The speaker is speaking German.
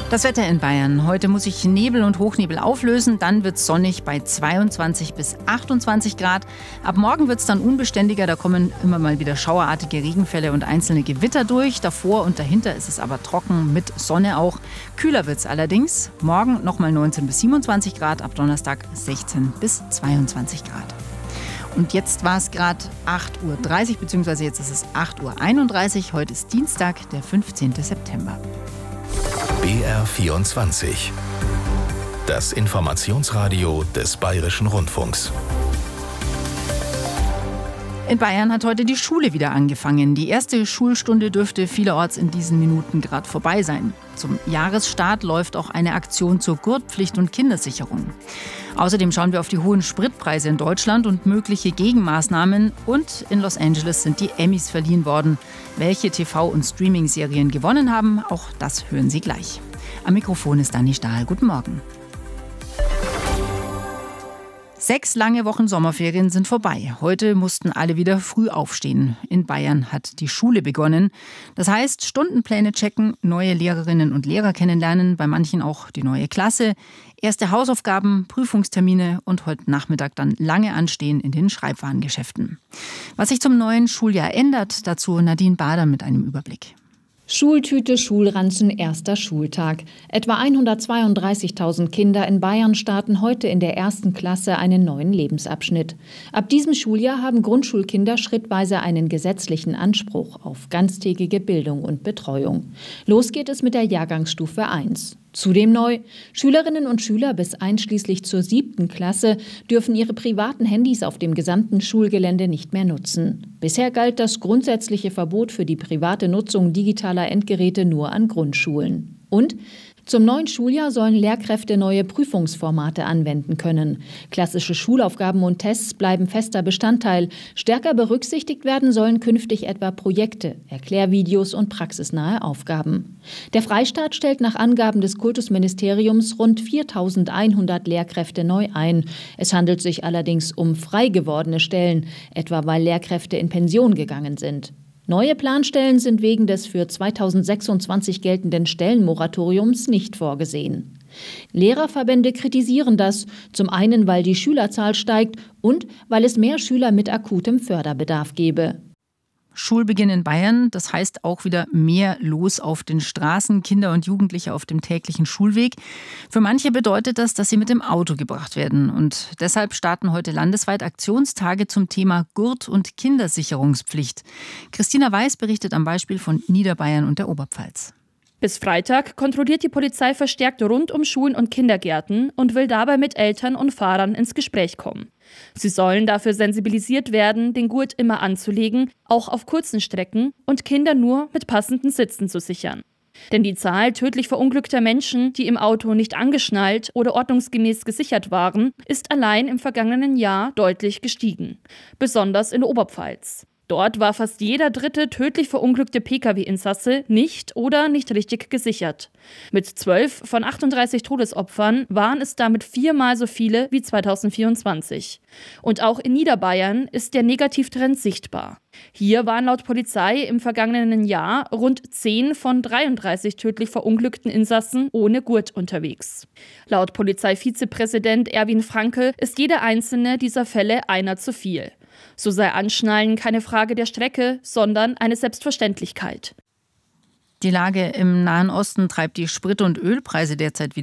Das Wetter in Bayern. Heute muss sich Nebel und Hochnebel auflösen. Dann wird es sonnig bei 22 bis 28 Grad. Ab morgen wird es dann unbeständiger. Da kommen immer mal wieder schauerartige Regenfälle und einzelne Gewitter durch. Davor und dahinter ist es aber trocken, mit Sonne auch. Kühler wird es allerdings. Morgen nochmal 19 bis 27 Grad. Ab Donnerstag 16 bis 22 Grad. Und jetzt war es gerade 8.30 Uhr, beziehungsweise jetzt ist es 8.31 Uhr. Heute ist Dienstag, der 15. September. BR24. Das Informationsradio des Bayerischen Rundfunks. In Bayern hat heute die Schule wieder angefangen. Die erste Schulstunde dürfte vielerorts in diesen Minuten gerade vorbei sein. Zum Jahresstart läuft auch eine Aktion zur Gurtpflicht und Kindersicherung. Außerdem schauen wir auf die hohen Spritpreise in Deutschland und mögliche Gegenmaßnahmen. Und in Los Angeles sind die Emmys verliehen worden. Welche TV- und Streaming-Serien gewonnen haben, auch das hören Sie gleich. Am Mikrofon ist Dani Stahl. Guten Morgen. 6 lange Wochen Sommerferien sind vorbei. Heute mussten alle wieder früh aufstehen. In Bayern hat die Schule begonnen. Das heißt, Stundenpläne checken, neue Lehrerinnen und Lehrer kennenlernen, bei manchen auch die neue Klasse, erste Hausaufgaben, Prüfungstermine und heute Nachmittag dann lange anstehen in den Schreibwarengeschäften. Was sich zum neuen Schuljahr ändert, dazu Nadine Bader mit einem Überblick. Schultüte, Schulranzen, erster Schultag. Etwa 132.000 Kinder in Bayern starten heute in der ersten Klasse einen neuen Lebensabschnitt. Ab diesem Schuljahr haben Grundschulkinder schrittweise einen gesetzlichen Anspruch auf ganztägige Bildung und Betreuung. Los geht es mit der Jahrgangsstufe 1. Zudem neu: Schülerinnen und Schüler bis einschließlich zur 7. Klasse dürfen ihre privaten Handys auf dem gesamten Schulgelände nicht mehr nutzen. Bisher galt das grundsätzliche Verbot für die private Nutzung digitaler Endgeräte nur an Grundschulen. Und zum neuen Schuljahr sollen Lehrkräfte neue Prüfungsformate anwenden können. Klassische Schulaufgaben und Tests bleiben fester Bestandteil. Stärker berücksichtigt werden sollen künftig etwa Projekte, Erklärvideos und praxisnahe Aufgaben. Der Freistaat stellt nach Angaben des Kultusministeriums rund 4.100 Lehrkräfte neu ein. Es handelt sich allerdings um frei gewordene Stellen, etwa weil Lehrkräfte in Pension gegangen sind. Neue Planstellen sind wegen des für 2026 geltenden Stellenmoratoriums nicht vorgesehen. Lehrerverbände kritisieren das, zum einen, weil die Schülerzahl steigt und weil es mehr Schüler mit akutem Förderbedarf gebe. Schulbeginn in Bayern, das heißt auch wieder mehr los auf den Straßen, Kinder und Jugendliche auf dem täglichen Schulweg. Für manche bedeutet das, dass sie mit dem Auto gebracht werden. Und deshalb starten heute landesweit Aktionstage zum Thema Gurt- und Kindersicherungspflicht. Christina Weiß berichtet am Beispiel von Niederbayern und der Oberpfalz. Bis Freitag kontrolliert die Polizei verstärkt rund um Schulen und Kindergärten und will dabei mit Eltern und Fahrern ins Gespräch kommen. Sie sollen dafür sensibilisiert werden, den Gurt immer anzulegen, auch auf kurzen Strecken, und Kinder nur mit passenden Sitzen zu sichern. Denn die Zahl tödlich verunglückter Menschen, die im Auto nicht angeschnallt oder ordnungsgemäß gesichert waren, ist allein im vergangenen Jahr deutlich gestiegen. Besonders in der Oberpfalz. Dort war fast jeder dritte tödlich verunglückte Pkw-Insasse nicht oder nicht richtig gesichert. Mit 12 von 38 Todesopfern waren es damit 4-mal so viele wie 2024. Und auch in Niederbayern ist der Negativtrend sichtbar. Hier waren laut Polizei im vergangenen Jahr rund 10 von 33 tödlich verunglückten Insassen ohne Gurt unterwegs. Laut Polizeivizepräsident Erwin Franke ist jede einzelne dieser Fälle einer zu viel. So sei Anschnallen keine Frage der Strecke, sondern eine Selbstverständlichkeit. Die Lage im Nahen Osten treibt die Sprit- und Ölpreise derzeit wieder